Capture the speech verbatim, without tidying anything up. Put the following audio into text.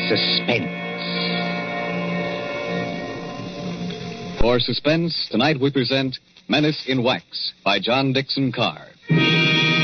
suspense. For Suspense, tonight we present Menace in Wax by John Dixon Carr.